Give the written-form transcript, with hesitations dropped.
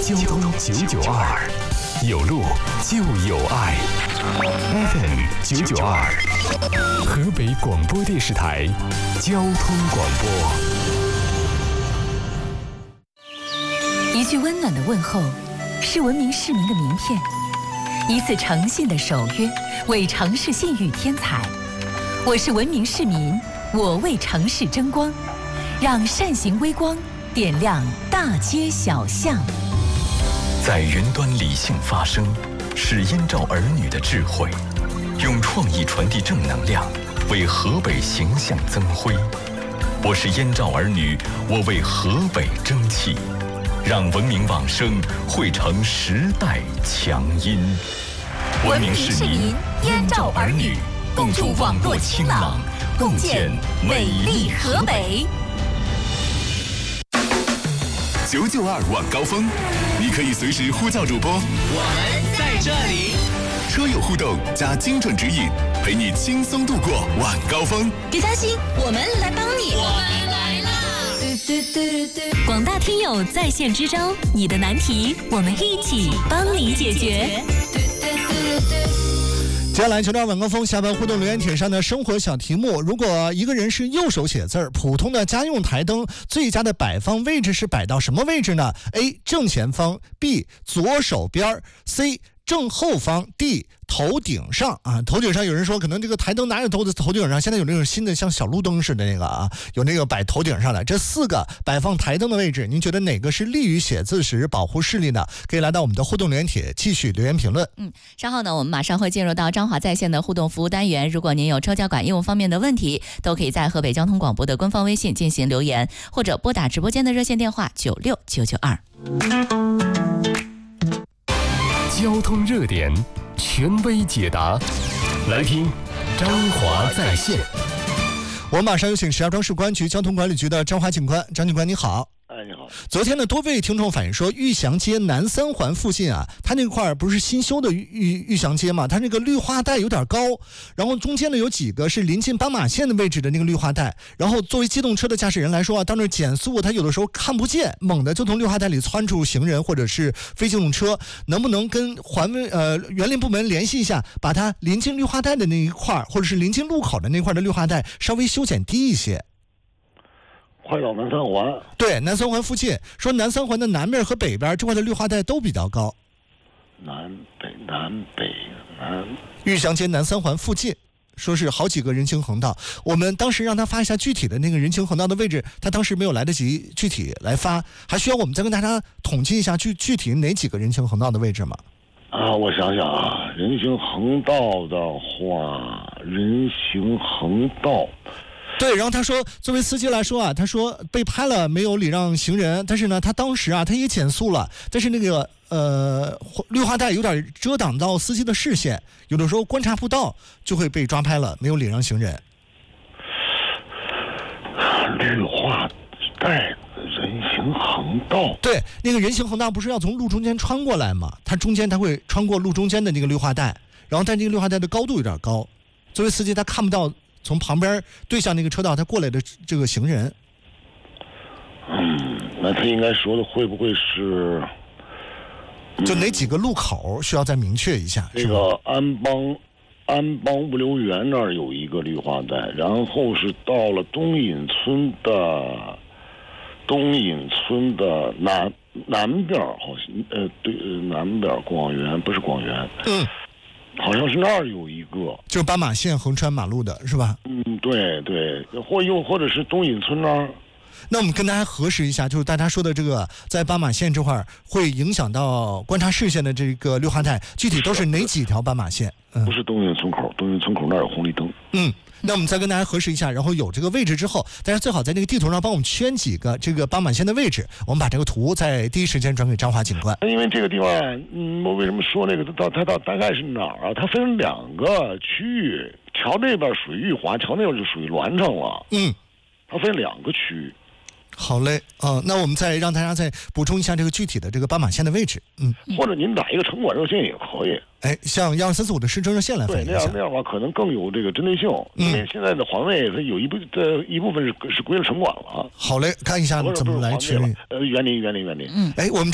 交通992，有路就有爱。FM 992，河北广播电视台交通广播。 一句温暖的问候，是文明市民的名片；一次诚信的守约，为城市信誉添彩。我是文明市民，我为城市争光，让善行微光点亮大街小巷。 在云端理性发声，是燕赵儿女的智慧，用创意传递正能量，为河北形象增辉。我是燕赵儿女，我为河北争气，让文明往声汇成时代强音。 文明市民，燕赵儿女，共筑网络清朗，共建美丽河北。 992晚高峰，你可以随时呼叫主播， 我们在这里。 车友互动加精准指引，陪你轻松度过晚高峰。 别担心，我们来帮你。 我们来啦！ 广大听友在线支招，你的难题我们一起帮你解决。 接下来992晚高峰下班互动留言帖上的生活小题目：如果一个人是右手写字儿，普通的家用台灯最佳的摆放位置是摆到什么位置呢？ A. 正前方， B. 左手边， C. 正后方， D. 头顶上啊。头顶上有人说可能这个台灯哪有头顶上，现在有那种新的像小路灯似的那个啊，有那个摆头顶上的。这4个摆放台灯的位置，您觉得哪个是利于写字时保护视力呢？可以来到我们的互动留言帖继续留言评论。 稍后呢，我们马上会进入到张华在线的互动服务单元。如果您有车交管业务方面的问题，都可以在河北交通广播的官方微信进行留言，或者拨打直播间的热线电话96992。 交通热点，权威解答，来听张华在线。 我们马上有请石家庄市公安局交通管理局的张华警官。张警官你好。 你好。 昨天呢，多位听众反映说，玉祥街南3环附近啊，它那块不是新修的玉祥街嘛，它那个绿化带有点高，然后中间呢有几个是临近斑马线的位置的那个绿化带，然后作为机动车的驾驶人来说啊，到那儿减速，他有的时候看不见，猛地就从绿化带里窜出行人或者是非机动车，能不能跟园林部门联系一下，把它临近绿化带的那一块，或者是临近路口的那块的绿化带稍微修剪低一些？ 快到南3环， 对，南3环附近，说南3环的南面和北边这块的绿化带都比较高。 南玉祥街南3环附近，说是好几个人行横道。我们当时让他发一下具体的那个人行横道的位置，他当时没有来得及具体来发，还需要我们再跟大家统计一下具体哪几个人行横道的位置吗？ 我想想啊，人行横道的话，人行横道。 对，然后他说，作为司机来说啊，他说被拍了没有礼让行人，但是呢，他当时啊，他也减速了，但是那个绿化带有点遮挡到司机的视线，有的时候观察不到，就会被抓拍了，没有礼让行人。 绿化带人行横道， 对，那个人行横道不是要从路中间穿过来吗？它中间它会穿过路中间的那个绿化带，然后但这个绿化带的高度有点高，作为司机他看不到从旁边对向那个车道他过来的这个行人。 那他应该说的会不会是就哪几个路口需要再明确一下？ 这个安邦物流园那儿有一个绿化带，然后是到了东引村的南边，好像对，南边广园不是广园，好像是那儿有一个， 就是斑马线横穿马路的是吧？ 对，或者是东引村那儿。 那我们跟大家核实一下，就是大家说的这个在斑马线这块会影响到观察视线的这个绿化带，具体都是哪几条斑马线？ 不是东引村口那儿有红绿灯。 那我们再跟大家核实一下，然后有这个位置之后，大家最好在那个地图上帮我们圈几个这个斑马线的位置，我们把这个图在第一时间转给张华警官。 因为这个地方，我为什么说那个它大概是哪儿啊？它分2个区域，桥那边属于裕华，桥那边就属于栾城了。它分2个区域。 好嘞，那我们再让大家再补充一下这个具体的这个斑马线的位置， 或者您打一个城管热线也可以， 向12345的市政热线来反映一下。 对，那样的话可能更有这个针对性，因为现在的环卫它有一部分是归了城管了。 好嘞，看一下怎么来确认。 园林。 我们